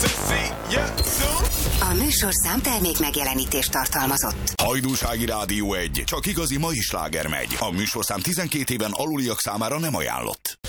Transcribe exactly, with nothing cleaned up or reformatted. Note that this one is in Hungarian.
A műsorszám termék megjelenítést tartalmazott. Hajdúsági Rádió egy. Csak igazi mai sláger megy. A műsorszám tizenkét éven aluliak számára nem ajánlott.